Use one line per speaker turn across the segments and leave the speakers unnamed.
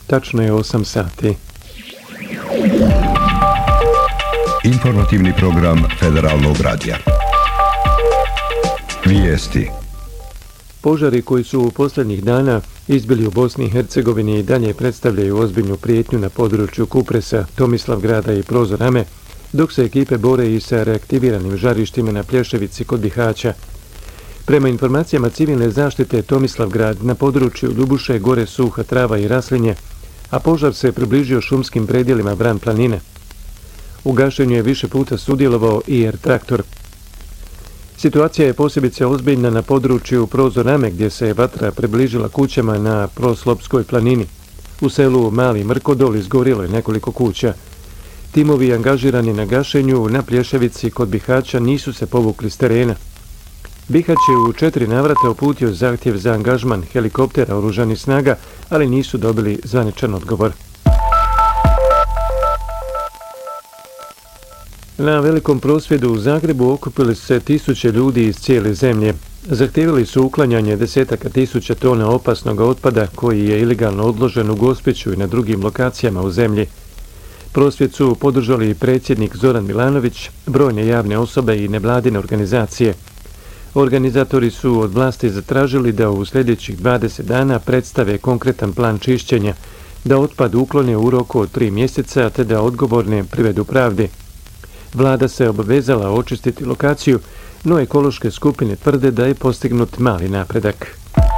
Tačno je 8 sati.
Informativni program Federalnog radija. Vijesti.
Požari koji su u posljednjih dana izbili u Bosni i Hercegovini i dalje predstavljaju ozbiljnu prijetnju na području Kupresa, Tomislavgrada i Prozorame, dok se ekipe bore i sa reaktiviranim žarištima na Plješevici kod Bihaća. Prema informacijama civilne zaštite, Tomislavgrad na području Ljubuše gore suha trava i raslinje, a požar se približio šumskim predjelima Vran planine. U gašenju je više puta sudjelovao i R-traktor. Situacija je posebice ozbiljna na području Prozorame gdje se vatra približila kućama na Proslopskoj planini. U selu Mali Mrkodol izgorjelo je nekoliko kuća. Timovi angažirani na gašenju na Plješevici kod Bihaća nisu se povukli s terena. Bihać je u 4 navrata uputio zahtjev za angažman helikoptera oružanih snaga, ali nisu dobili zvaničan odgovor. Na velikom prosvjedu u Zagrebu okupili se tisuće ljudi iz cijele zemlje. Zahtjevili su uklanjanje desetaka tisuća tona opasnog otpada koji je ilegalno odložen u Gospiću i na drugim lokacijama u zemlji. Prosvjed su podržali i predsjednik Zoran Milanović, brojne javne osobe i nevladine organizacije. Organizatori su od vlasti zatražili da u sljedećih 20 dana predstave konkretan plan čišćenja, da otpad uklone u roku od 3 mjeseca te da odgovorne privedu pravdi. Vlada se obvezala očistiti lokaciju, no ekološke skupine tvrde da je postignut mali napredak.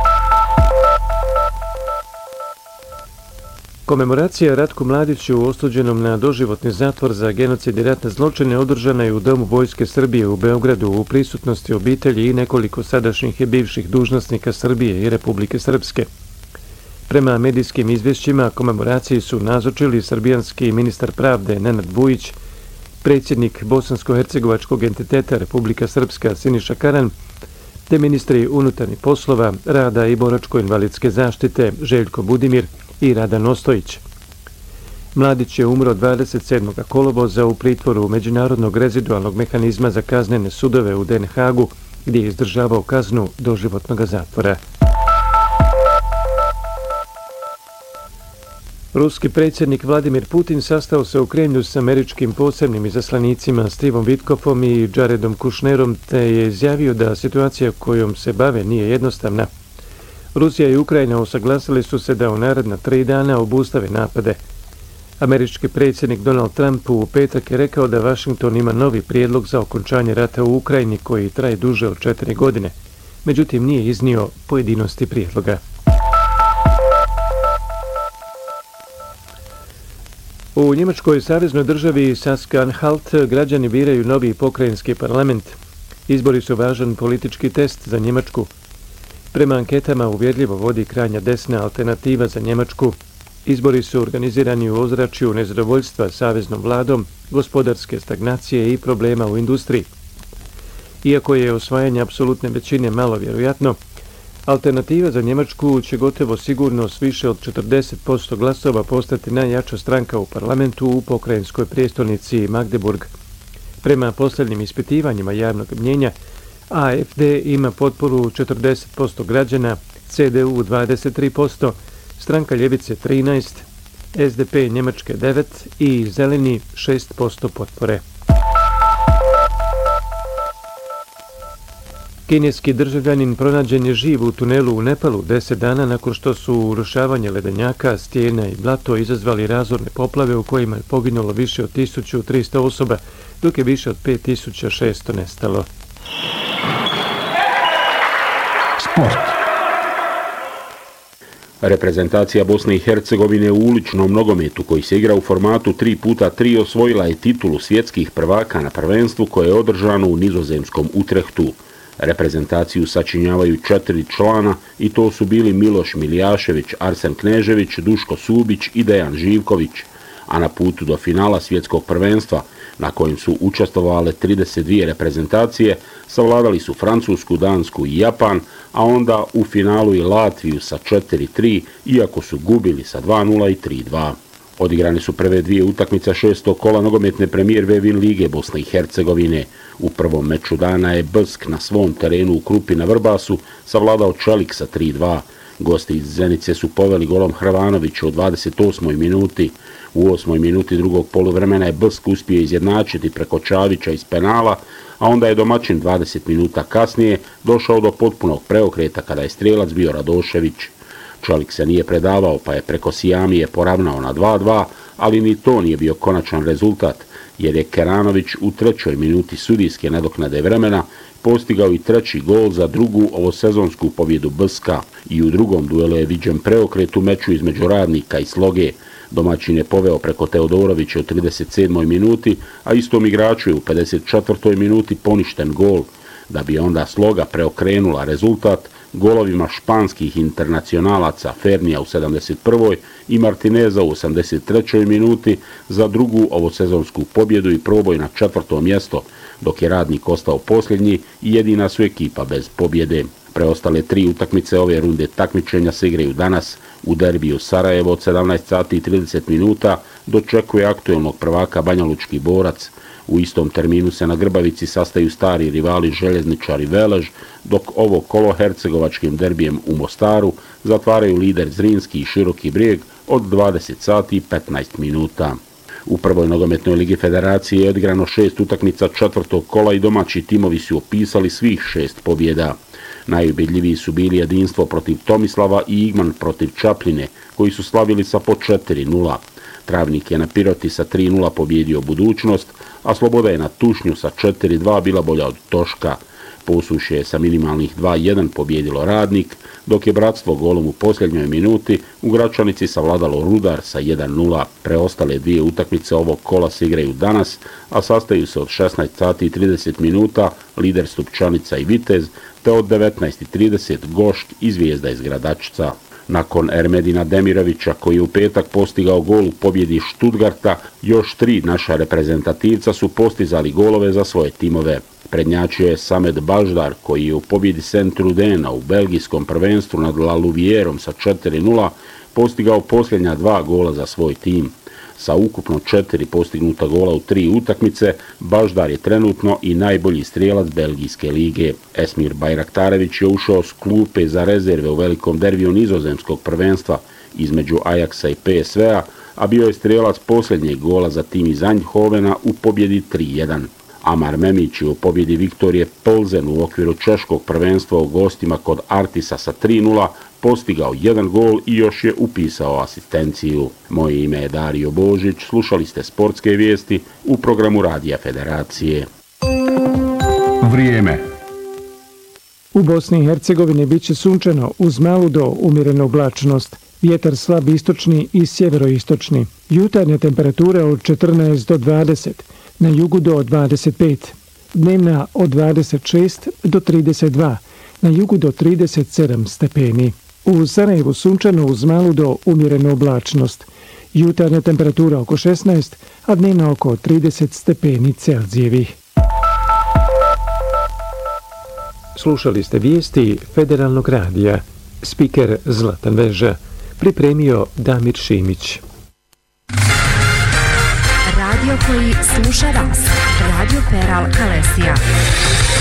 Komemoracija Ratku Mladiću osuđenom na doživotni zatvor za genocid i ratne zločine održana je u Domu Vojske Srbije u Beogradu u prisutnosti obitelji i nekoliko sadašnjih i bivših dužnosnika Srbije i Republike Srpske. Prema medijskim izvješćima komemoraciji su nazočili srbijanski ministar pravde Nenad Vujić, predsjednik bosansko-hercegovačkog entiteta Republika Srpska Siniša Karan, te ministri unutarnjih poslova, rada i boračko-invalidske zaštite Željko Budimir i Radan Ostojić. Mladić je umro 27. kolovoza u pritvoru Međunarodnog rezidualnog mehanizma za kaznene sudove u Den Hagu, gdje je izdržavao kaznu doživotnog zatvora. Ruski predsjednik Vladimir Putin sastao se u Kremlju s američkim posebnim izaslanicima Stevom Witkoffom i Jaredom Kushnerom te je izjavio da situacija kojom se bave nije jednostavna. Rusija i Ukrajina usaglasili su se da u naredna 3 dana obustave napade. Američki predsjednik Donald Trump u petak je rekao da Washington ima novi prijedlog za okončanje rata u Ukrajini koji traje duže od 4 godine. Međutim, nije iznio pojedinosti prijedloga. U Njemačkoj saveznoj državi Saska-Anhalt građani biraju novi pokrajinski parlament. Izbori su važan politički test za Njemačku. Prema anketama uvjerljivo vodi krajnja desna alternativa za Njemačku. Izbori su organizirani u ozračju nezadovoljstva saveznom vladom, gospodarske stagnacije i problema u industriji. Iako je osvajanje apsolutne većine malo vjerojatno, alternativa za Njemačku će gotovo sigurno s više od 40% glasova postati najjača stranka u parlamentu u pokrajinskoj prijestolnici Magdeburg. Prema posljednjim ispitivanjima javnog mnjenja, AfD ima potporu 40% građana, CDU 23%, stranka ljevice 13%, SDP Njemačke 9% i zeleni 6% potpore. Kineski državljanin pronađen je živ u tunelu u Nepalu 10 dana nakon što su urušavanje ledenjaka, stijena i blato izazvali razorne poplave u kojima je poginulo više od 1300 osoba, dok je više od 5600 nestalo.
Sport. Reprezentacija Bosne i Hercegovine u uličnom nogometu koji se igra u formatu 3x3 osvojila je titulu svjetskih prvaka na prvenstvu koje je održano u nizozemskom Utrehtu. Reprezentaciju sačinjavaju 4 člana i to su bili Miloš Miljašević, Arsen Knežević, Duško Subić i Dejan Živković. A na putu do finala svjetskog prvenstva, na kojem su učestvovale 32 reprezentacije, savladali su Francusku, Dansku i Japan, a onda u finalu i Latviju sa 4-3, iako su gubili sa 2-0 i 3-2. Odigrane su prve 2 utakmice 6. kola nogometne premijer Vevin lige Bosne i Hercegovine. U prvom meču dana je Brsk na svom terenu u Krupi na Vrbasu savladao Čelik sa 3-2. Gosti iz Zenice su poveli golom Hrvanovića u 28. minuti. U 8. minuti drugog poluvremena je Blsk uspio izjednačiti preko Čavića iz penala, a onda je domaćin 20 minuta kasnije došao do potpunog preokreta kada je strijelac bio Radošević. Čelik se nije predavao pa je preko Sijamije poravnao na 2:2, ali ni to nije bio konačan rezultat, jer je Keranović u 3. minuti sudijske nadoknade vremena postigao i 3. gol za drugu ovosezonsku pobjedu Blska. I u drugom duelu je viđen preokret u meču između Radnika i Sloge. Domaćin je poveo preko Teodorovića u 37. minuti, a istom igraču je u 54. minuti poništen gol, da bi onda Sloga preokrenula rezultat golovima španskih internacionalaca Fernija u 71. i Martineza u 83. minuti za drugu ovosezonsku pobjedu i proboj na 4. mjesto, dok je Radnik ostao posljednji i jedina su ekipa bez pobjede. Preostale 3 utakmice ove runde takmičenja se igraju danas. U derbiju Sarajevo od 17:30 dočekuje aktuelnog prvaka Banjalučki Borac. U istom terminu se na Grbavici sastaju stari rivali Željezničar i Velež, dok ovo kolo hercegovačkim derbijem u Mostaru zatvaraju lider Zrinski i Široki Brijeg od 20:15. U prvoj nogometnoj ligi federacije je odigrano 6 utakmica 4. kola i domaći timovi su opisali svih 6 pobjeda. Najubjedljiviji su bili Jedinstvo protiv Tomislava i Igman protiv Čapljine, koji su slavili sa po 4:0. Travnik je na Piroti sa 3:0 pobjedio Budućnost, a Sloboda je na Tušnju sa 4:2 bila bolja od Toška. Posušje je sa minimalnih 2:1 pobjedilo Radnik, dok je Bratstvo golom u posljednjoj minuti u Gračanici savladalo Rudar sa 1:0. Preostale 2 utakmice ovog kola se igraju danas, a sastaju se od 16:30 lider Stupčanica i Vitez, te od 19:30 Gošk i Zvijezda iz Gradačca. Nakon Ermedina Demirovića, koji je u petak postigao gol u pobjedi Stuttgarta, još 3 naša reprezentativca su postizali golove za svoje timove. Prednjačio je Samed Baždar, koji je u pobjedi Saint-Trudena u belgijskom prvenstvu nad La Louvierom sa 4:0 postigao posljednja 2 gola za svoj tim. Sa ukupno 4 postignuta gola u 3 utakmice, Baždar je trenutno i najbolji strijelac belgijske lige. Esmir Bajraktarević je ušao s klupe za rezerve u velikom derbiju nizozemskog prvenstva između Ajaxa i PSV-a, a bio je strijelac posljednjeg gola za tim iz Eindhovena u pobjedi 3:1. Amar Memić je u pobjedi Viktorije Plzen u okviru češkog prvenstva u gostima kod Artisa sa 3:0 postigao 1 gol i još je upisao asistenciju. Moje ime je Dario Božić, slušali ste sportske vijesti u programu Radija Federacije.
Vrijeme.
U Bosni i Hercegovini bit će sunčano uz malu do umjerenu oblačnost. Vjetar slab istočni i sjeveroistočni. Jutarnja temperatura od 14 do 20, na jugu do 25. Dnevna od 26 do 32, na jugu do 37 stepeni. U Sarajevu sunčano uz malu do umjerenu oblačnost. Jutarnja temperatura oko 16, a dnevna oko 30 stepeni Celzijevih. Slušali ste vijesti Federalnog radija. Spiker Zlatan Veža. Pripremio Damir Šimić.
Radio koji sluša vas. Radio Peral Kalesija.